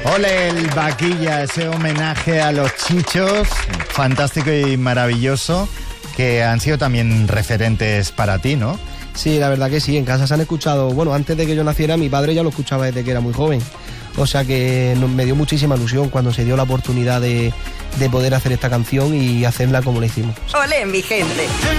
Ole el Vaquilla, ese homenaje a los Chichos, fantástico y maravilloso, que han sido también referentes para ti, ¿no? Sí, la verdad que sí, en casa se han escuchado, bueno, antes de que yo naciera mi padre ya lo escuchaba desde que era muy joven, o sea que me dio muchísima ilusión cuando se dio la oportunidad de poder hacer esta canción y hacerla como la hicimos. ¡Olé, mi gente!